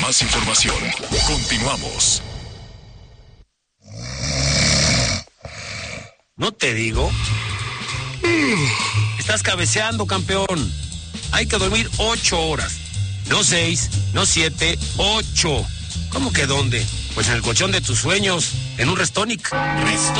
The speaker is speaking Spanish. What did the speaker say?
más información. Continuamos. ¿No te digo? Estás cabeceando, campeón. Hay que dormir 8 horas. No 6, no 7, 8. ¿Cómo que dónde? Pues en el colchón de tus sueños, en un Restonic.